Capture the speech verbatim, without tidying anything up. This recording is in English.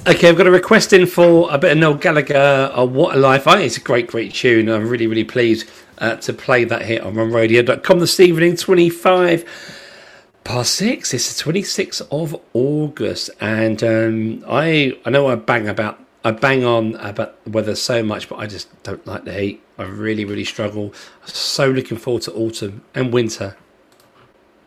Okay, I've got a request in for a bit of Noel Gallagher, uh, What a Life. I think it's a great, great tune. I'm really, really pleased uh, to play that hit on run radio dot com this evening, twenty-five past six. It's the twenty-sixth of August. And um, I I know I bang about, I bang on about the weather so much, but I just don't like the heat. I really, really struggle. I'm so looking forward to autumn and winter